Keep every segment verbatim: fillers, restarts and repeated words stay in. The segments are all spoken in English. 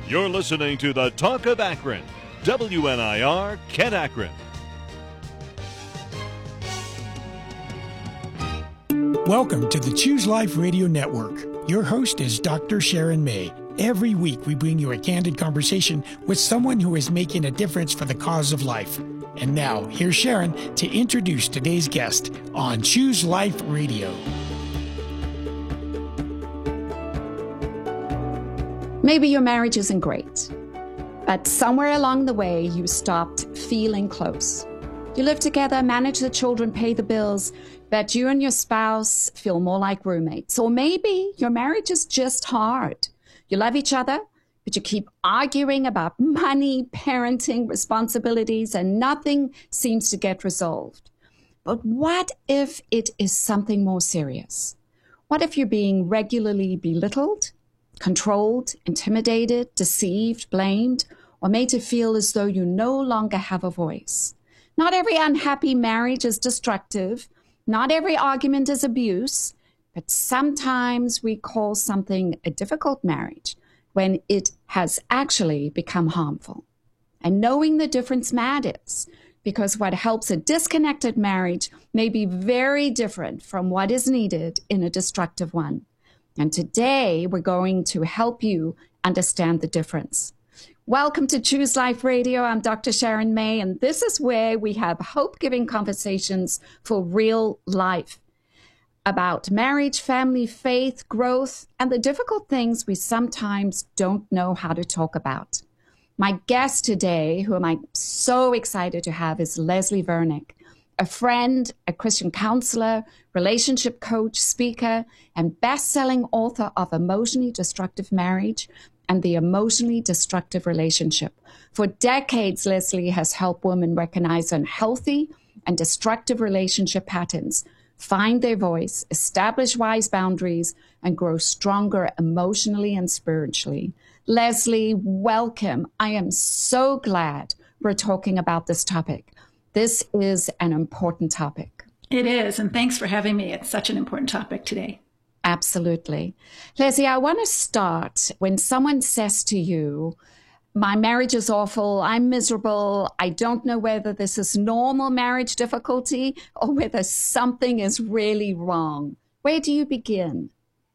You're listening to the Talk of Akron, W N I R, Kent Akron. Welcome to the Choose Life Radio Network. Your host is Doctor Sharon May. Every week we bring you a candid conversation with someone who is making a difference for the cause of life. And now, here's Sharon to introduce today's guest on Choose Life Radio. Maybe your marriage isn't great, but somewhere along the way you stopped feeling close. You live together, manage the children, pay the bills, but you and your spouse feel more like roommates. Or maybe your marriage is just hard. You love each other, but you keep arguing about money, parenting, responsibilities, and nothing seems to get resolved. But what if it is something more serious? What if you're being regularly belittled, controlled, intimidated, deceived, blamed, or made to feel as though you no longer have a voice? Not every unhappy marriage is destructive. Not every argument is abuse. But sometimes we call something a difficult marriage when it has actually become harmful. And knowing the difference matters, because what helps a disconnected marriage may be very different from what is needed in a destructive one. And today, we're going to help you understand the difference. Welcome to Choose Life Radio. I'm Doctor Sharon May, and this is where we have hope-giving conversations for real life about marriage, family, faith, growth, and the difficult things we sometimes don't know how to talk about. My guest today, who I'm so excited to have, is Leslie Vernick, a friend, a Christian counselor, relationship coach, speaker, and best-selling author of Emotionally Destructive Marriage and the Emotionally Destructive Relationship. For decades, Leslie has helped women recognize unhealthy and destructive relationship patterns, find their voice, establish wise boundaries, and grow stronger emotionally and spiritually. Leslie, welcome. I am so glad we're talking about this topic. This is an important topic. It is, and thanks for having me. It's such an important topic today. Absolutely. Leslie, I want to start when someone says to you, my marriage is awful, I'm miserable, I don't know whether this is normal marriage difficulty or whether something is really wrong. Where do you begin?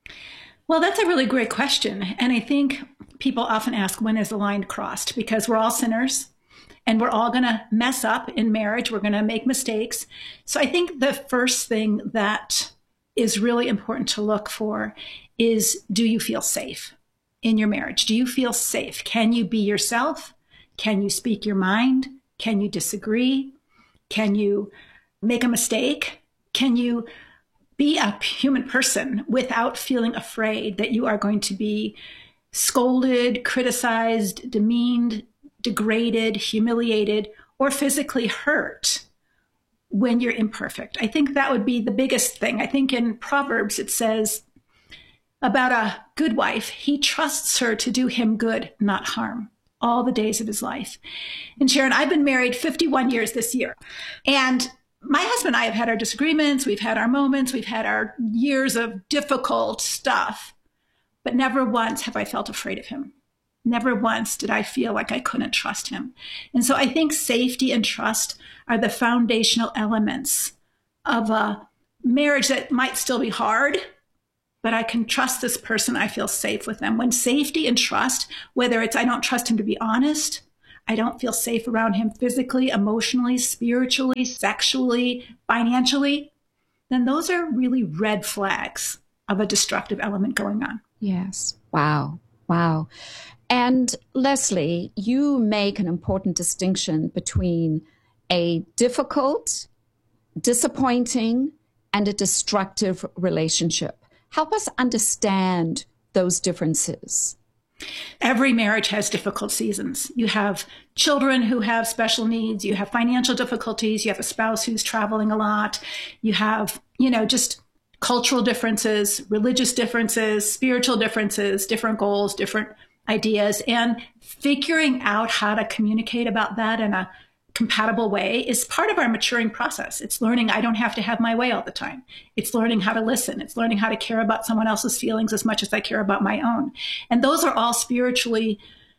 Well, that's a really great question. And I think people often ask, when is the line crossed? Because we're all sinners. And we're all going to mess up in marriage. We're going to make mistakes. So I think the first thing that is really important to look for is, do you feel safe in your marriage? Do you feel safe? Can you be yourself? Can you speak your mind? Can you disagree? Can you make a mistake? Can you be a human person without feeling afraid that you are going to be scolded, criticized, demeaned, degraded, humiliated, or physically hurt when you're imperfect? I think that would be the biggest thing. I think in Proverbs it says about a good wife, he trusts her to do him good, not harm, all the days of his life. And Sharon, I've been married fifty-one years this year. And my husband and I have had our disagreements. We've had our moments. We've had our years of difficult stuff. But never once have I felt afraid of him. Never once did I feel like I couldn't trust him. And so I think safety and trust are the foundational elements of a marriage that might still be hard, but I can trust this person. I feel safe with them. When safety and trust, whether it's I don't trust him to be honest, I don't feel safe around him physically, emotionally, spiritually, sexually, financially, then those are really red flags of a destructive element going on. Yes. Wow. Wow. And Leslie, you make an important distinction between a difficult, disappointing, and a destructive relationship. Help us understand those differences. Every marriage has difficult seasons. You have children who have special needs. You have financial difficulties. You have a spouse who's traveling a lot. You have, you know, just cultural differences, religious differences, spiritual differences, different goals, different ideas, and figuring out how to communicate about that in a compatible way is part of our maturing process. It's learning I don't have to have my way all the time. It's learning how to listen. It's learning how to care about someone else's feelings as much as I care about my own. And those are all spiritually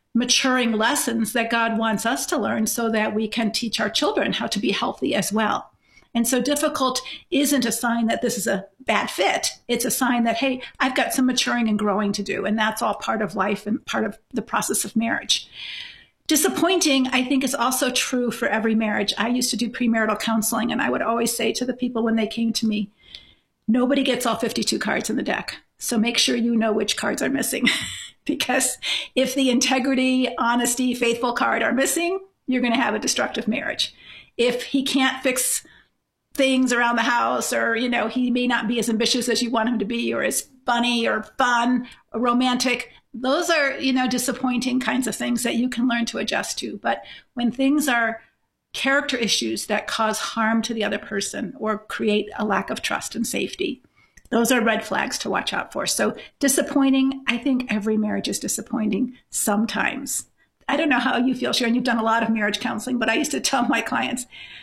maturing lessons that God wants us to learn so that we can teach our children how to be healthy as well. And so difficult isn't a sign that this is a bad fit. It's a sign that, hey, I've got some maturing and growing to do. And that's all part of life and part of the process of marriage. Disappointing, I think, is also true for every marriage. I used to do premarital counseling, and I would always say to the people when they came to me, nobody gets all fifty-two cards in the deck. So make sure you know which cards are missing. Because if the integrity, honesty, faithful card are missing, you're going to have a destructive marriage. If he can't fix things around the house, or, you know, he may not be as ambitious as you want him to be, or as funny or fun or romantic, those are, you know, disappointing kinds of things that you can learn to adjust to. But when things are character issues that cause harm to the other person or create a lack of trust and safety, those are red flags to watch out for. So disappointing, I think every marriage is disappointing sometimes. I don't know how you feel, Sharon. You've done a lot of marriage counseling, but I used to tell my clients,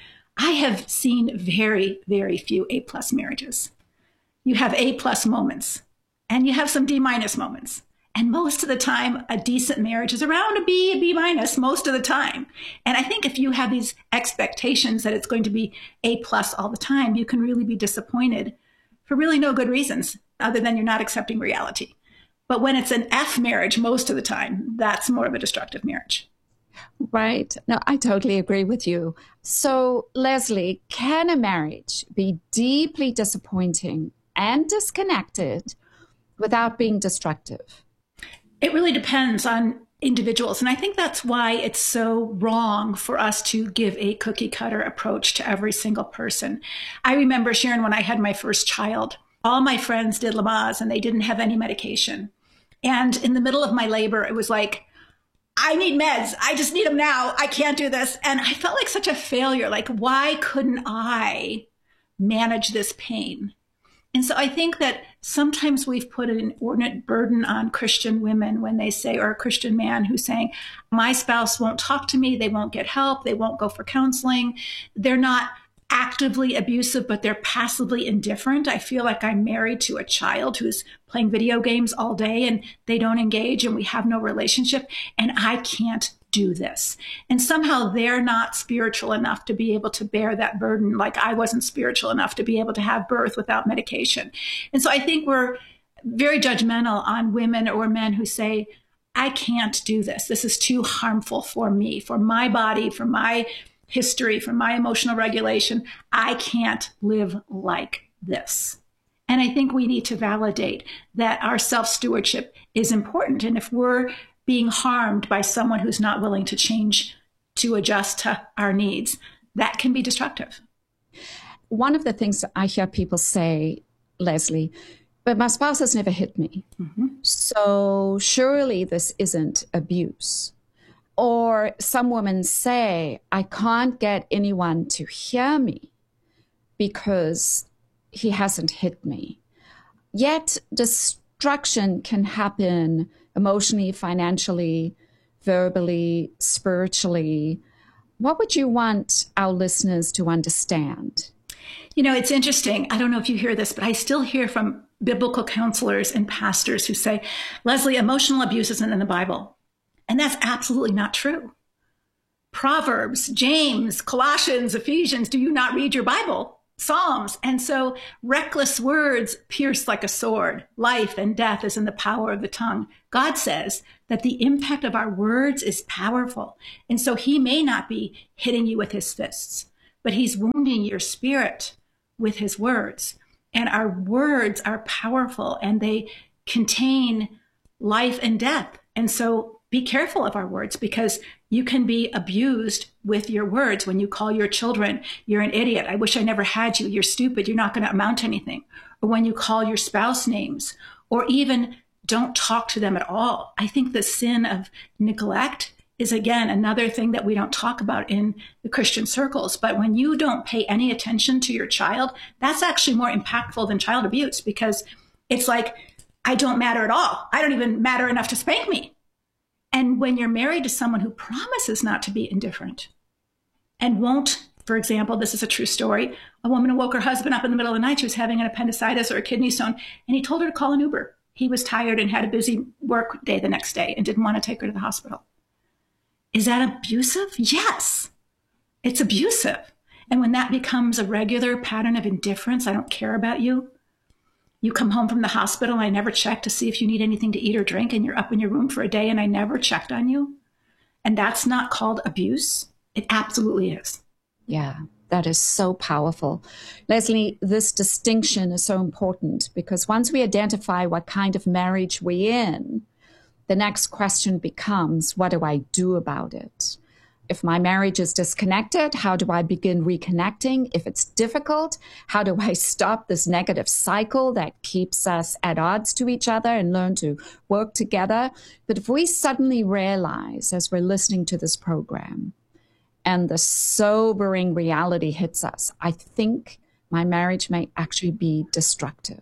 I have seen very, very few A-plus marriages. You have A-plus moments, and you have some D-minus moments. And most of the time, a decent marriage is around a B, a B minus most of the time. And I think if you have these expectations that it's going to be A plus all the time, you can really be disappointed for really no good reasons other than you're not accepting reality. But when it's an F marriage most of the time, that's more of a destructive marriage. Right. No, I totally agree with you. So, Leslie, can a marriage be deeply disappointing and disconnected without being destructive? It really depends on individuals. And I think that's why it's so wrong for us to give a cookie cutter approach to every single person. I remember, Sharon, when I had my first child, all my friends did Lamaze and they didn't have any medication. And in the middle of my labor, it was like, I need meds. I just need them now. I can't do this. And I felt like such a failure. Like, why couldn't I manage this pain? And so I think that sometimes we've put an inordinate burden on Christian women when they say, or a Christian man who's saying, my spouse won't talk to me, they won't get help, they won't go for counseling. They're not actively abusive, but they're passively indifferent. I feel like I'm married to a child who's playing video games all day and they don't engage and we have no relationship, and I can't do this. And somehow they're not spiritual enough to be able to bear that burden, like I wasn't spiritual enough to be able to have birth without medication. And so I think we're very judgmental on women or men who say, I can't do this. This is too harmful for me, for my body, for my history, for my emotional regulation. I can't live like this. And I think we need to validate that our self-stewardship is important. And if we're being harmed by someone who's not willing to change, to adjust to our needs, that can be destructive. One of the things I hear people say, Leslie, but my spouse has never hit me. Mm-hmm. So surely this isn't abuse. Or some women say, I can't get anyone to hear me because he hasn't hit me. Yet destruction can happen emotionally, financially, verbally, spiritually. What would you want our listeners to understand? You know, it's interesting. I don't know if you hear this, but I still hear from biblical counselors and pastors who say, Leslie, emotional abuse isn't in the Bible. And that's absolutely not true. Proverbs, James, Colossians, Ephesians, do you not read your Bible? Psalms. And so reckless words pierce like a sword. Life and death is in the power of the tongue. God says that the impact of our words is powerful. And so he may not be hitting you with his fists, but he's wounding your spirit with his words. And our words are powerful and they contain life and death. And so be careful of our words, because you can be abused with your words when you call your children, you're an idiot, I wish I never had you, you're stupid, you're not going to amount to anything. Or when you call your spouse names, or even don't talk to them at all. I think the sin of neglect is, again, another thing that we don't talk about in the Christian circles. But when you don't pay any attention to your child, that's actually more impactful than child abuse, because it's like, I don't matter at all. I don't even matter enough to spank me. And when you're married to someone who promises not to be indifferent and won't, for example, this is a true story, a woman woke her husband up in the middle of the night. She was having an appendicitis or a kidney stone, and he told her to call an Uber. He was tired and had a busy work day the next day and didn't want to take her to the hospital. Is that abusive? Yes, it's abusive. And when that becomes a regular pattern of indifference, I don't care about you. You come home from the hospital, I never check to see if you need anything to eat or drink, and you're up in your room for a day and I never checked on you. And that's not called abuse. It absolutely is. Yeah, that is so powerful. Leslie, this distinction is so important because once we identify what kind of marriage we're in, the next question becomes, what do I do about it? If my marriage is disconnected, how do I begin reconnecting? If it's difficult, how do I stop this negative cycle that keeps us at odds to each other and learn to work together? But if we suddenly realize as we're listening to this program and the sobering reality hits us, I think my marriage may actually be destructive.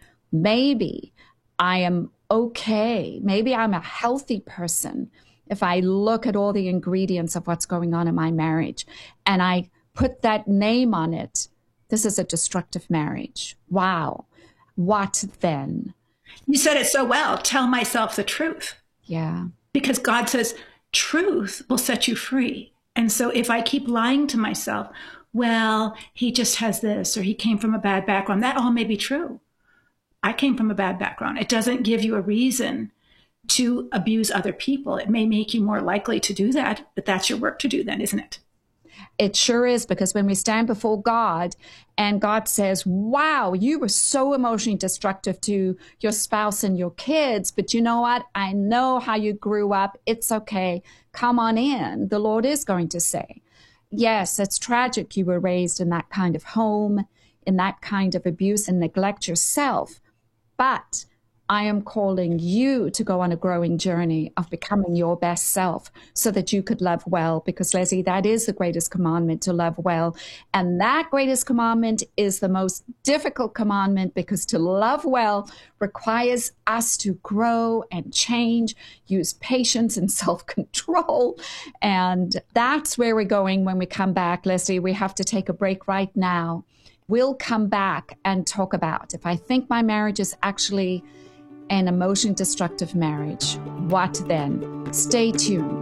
Maybe I am okay. Maybe I'm a healthy person if I look at all the ingredients of what's going on in my marriage and I put that name on it. This is a destructive marriage. Wow. What then? You said it so well. Tell myself the truth. Yeah. Because God says truth will set you free. And so if I keep lying to myself, well, he just has this, or he came from a bad background, that all may be true. I came from a bad background. It doesn't give you a reason to abuse other people. It may make you more likely to do that, but that's your work to do then, isn't it? It sure is, because when we stand before God and God says, wow, you were so emotionally destructive to your spouse and your kids, but you know what? I know how you grew up. It's okay. Come on in. The Lord is going to say, yes, it's tragic you were raised in that kind of home, in that kind of abuse and neglect yourself. But I am calling you to go on a growing journey of becoming your best self so that you could love well. Because, Leslie, that is the greatest commandment, to love well. And that greatest commandment is the most difficult commandment, because to love well requires us to grow and change, use patience and self-control. And that's where we're going when we come back. Leslie, we have to take a break right now. We'll come back and talk about, if I think my marriage is actually an emotionally destructive marriage, what then? Stay tuned.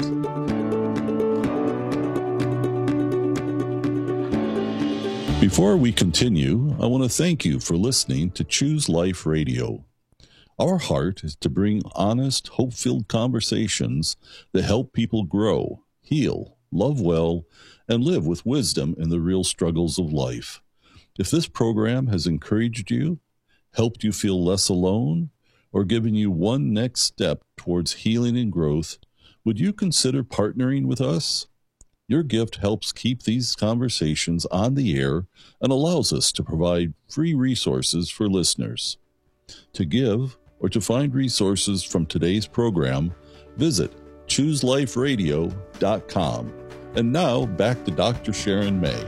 Before we continue, I want to thank you for listening to Choose Life Radio. Our heart is to bring honest, hope-filled conversations that help people grow, heal, love well, and live with wisdom in the real struggles of life. If this program has encouraged you, helped you feel less alone, or given you one next step towards healing and growth, would you consider partnering with us? Your gift helps keep these conversations on the air and allows us to provide free resources for listeners. To give or to find resources from today's program, visit choose life radio dot com. And now back to Doctor Sharon May.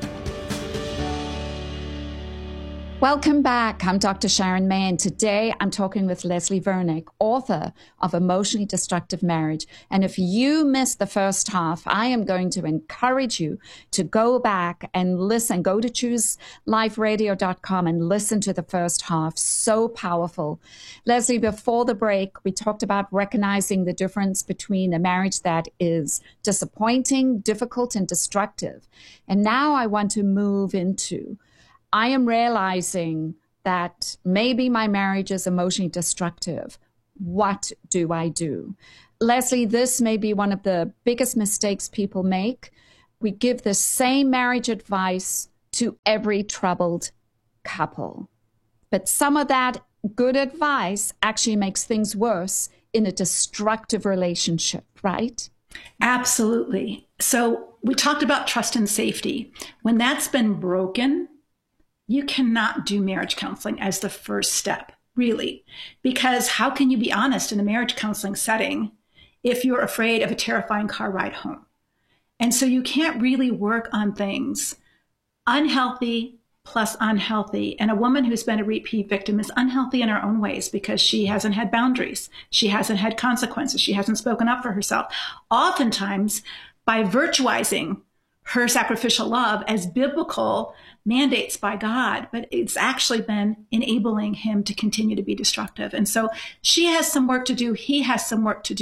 Welcome back. I'm Doctor Sharon May, and today I'm talking with Leslie Vernick, author of Emotionally Destructive Marriage. And if you missed the first half, I am going to encourage you to go back and listen. Go to choose life radio dot com and listen to the first half. So powerful. Leslie, before the break, we talked about recognizing the difference between a marriage that is disappointing, difficult, and destructive. And now I want to move into, I am realizing that maybe my marriage is emotionally destructive. What do I do? Leslie, this may be one of the biggest mistakes people make. We give the same marriage advice to every troubled couple. But some of that good advice actually makes things worse in a destructive relationship, right? Absolutely. So we talked about trust and safety. When that's been broken, you cannot do marriage counseling as the first step, really, because how can you be honest in a marriage counseling setting if you're afraid of a terrifying car ride home? And so you can't really work on things unhealthy plus unhealthy. And a woman who's been a repeat victim is unhealthy in her own ways because she hasn't had boundaries. She hasn't had consequences. She hasn't spoken up for herself. Oftentimes, by virtualizing her sacrificial love as biblical mandates by God, but it's actually been enabling him to continue to be destructive. And so she has some work to do. He has some work to do.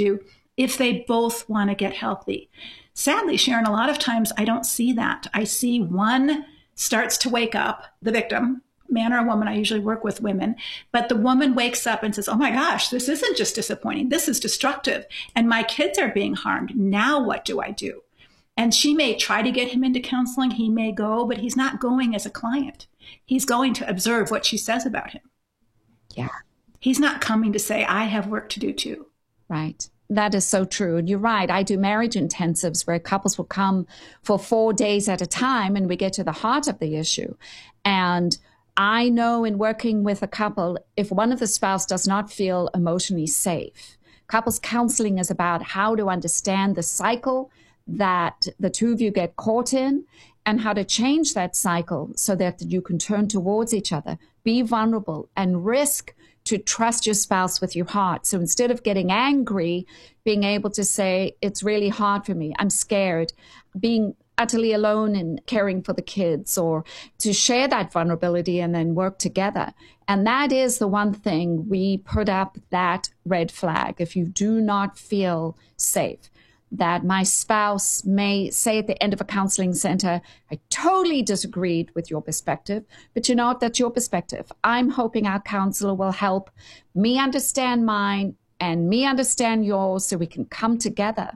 if they both want to get healthy. Sadly, Sharon, a lot of times I don't see that. I see one starts to wake up, the victim, man or woman. I usually work with women, but the woman wakes up and says, oh my gosh, this isn't just disappointing. This is destructive. And my kids are being harmed. Now what do I do? And she may try to get him into counseling. He may go, but he's not going as a client. He's going to observe what she says about him. Yeah. He's not coming to say, I have work to do too. Right. That is so true. And you're right. I do marriage intensives where couples will come for four days at a time and we get to the heart of the issue. And I know in working with a couple, if one of the spouse does not feel emotionally safe, couples counseling is about how to understand the cycle that the two of you get caught in and how to change that cycle so that you can turn towards each other, be vulnerable, and risk to trust your spouse with your heart. So instead of getting angry, being able to say, it's really hard for me, I'm scared, being utterly alone and caring for the kids, or to share that vulnerability and then work together. And that is the one thing we put up, that red flag. If you do not feel safe, that my spouse may say at the end of a counseling center, I totally disagreed with your perspective, but you know what, that's your perspective. I'm hoping our counselor will help me understand mine and me understand yours so we can come together.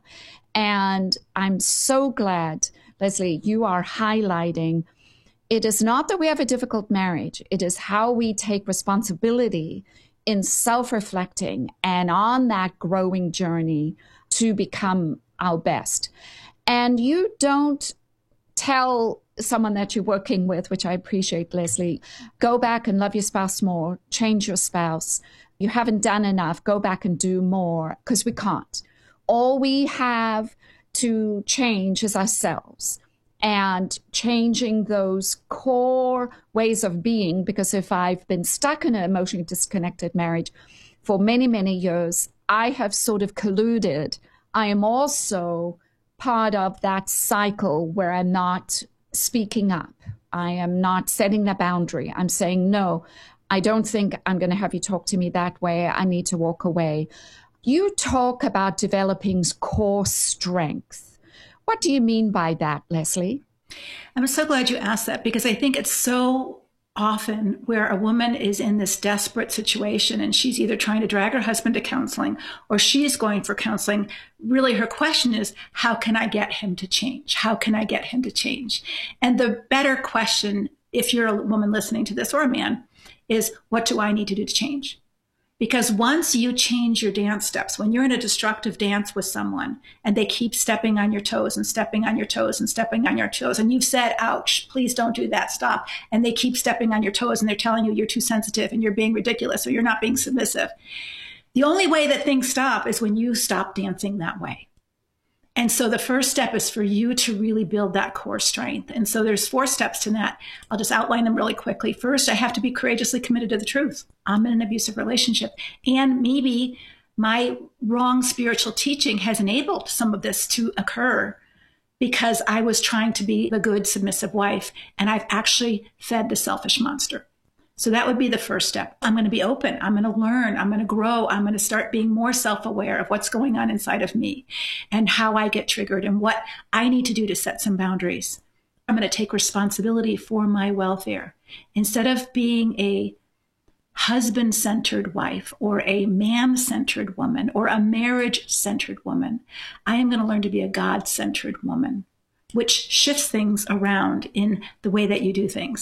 And I'm so glad, Leslie, you are highlighting it is not that we have a difficult marriage. It is how we take responsibility in self-reflecting and on that growing journey to become our best. And you don't tell someone that you're working with, which I appreciate, Leslie, go back and love your spouse more, change your spouse. You haven't done enough, go back and do more, because we can't. All we have to change is ourselves and changing those core ways of being, because if I've been stuck in an emotionally disconnected marriage for many, many years, I have sort of colluded. I am also part of that cycle where I'm not speaking up. I am not setting the boundary. I'm saying, no, I don't think I'm going to have you talk to me that way. I need to walk away. You talk about developing core strength. What do you mean by that, Leslie? I'm so glad you asked that, because I think it's so often where a woman is in this desperate situation and she's either trying to drag her husband to counseling or she's going for counseling. Really, her question is, how can I get him to change? How can I get him to change? And the better question, if you're a woman listening to this or a man, is what do I need to do to change? Because once you change your dance steps, when you're in a destructive dance with someone and they keep stepping on your toes and stepping on your toes and stepping on your toes, and you've said, ouch, please don't do that, stop. And they keep stepping on your toes and they're telling you you're too sensitive and you're being ridiculous or you're not being submissive. The only way that things stop is when you stop dancing that way. And so the first step is for you to really build that core strength. And so there's four steps to that. I'll just outline them really quickly. First, I have to be courageously committed to the truth. I'm in an abusive relationship. And maybe my wrong spiritual teaching has enabled some of this to occur because I was trying to be the good, submissive wife, and I've actually fed the selfish monster. So that would be the first step. I'm going to be open. I'm going to learn. I'm going to grow. I'm going to start being more self-aware of what's going on inside of me and how I get triggered and what I need to do to set some boundaries. I'm going to take responsibility for my welfare. Instead of being a husband-centered wife or a man-centered woman or a marriage-centered woman, I am going to learn to be a God-centered woman, which shifts things around in the way that you do things.